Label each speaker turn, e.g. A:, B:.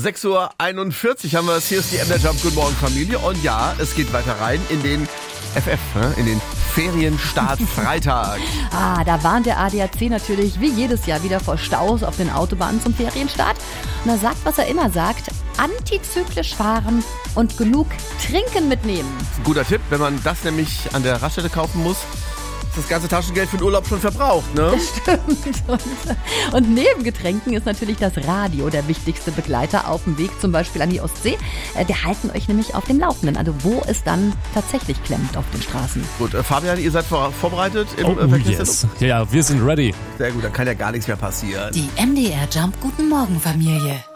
A: 6:41 Uhr haben wir es. Hier ist die MDR Jump. Guten Morgen, Familie. Und ja, es geht weiter rein in den FF, in den Ferienstart Freitag.
B: Da warnt der ADAC natürlich wie jedes Jahr wieder vor Staus auf den Autobahnen zum Ferienstart. Und er sagt, was er immer sagt, antizyklisch fahren und genug Trinken mitnehmen.
A: Ein guter Tipp, wenn man das nämlich an der Raststätte kaufen muss, ist das ganze Taschengeld für den Urlaub schon verbraucht, ne?
B: Stimmt. Und neben Getränken ist natürlich das Radio der wichtigste Begleiter auf dem Weg, zum Beispiel an die Ostsee. Wir halten euch nämlich auf dem Laufenden, also wo es dann tatsächlich klemmt auf den Straßen.
A: Gut, Fabian, ihr seid vorbereitet im
C: Yes. Ja, wir sind ready.
A: Sehr gut, dann kann ja gar nichts mehr passieren.
D: Die MDR Jump Guten Morgen Familie.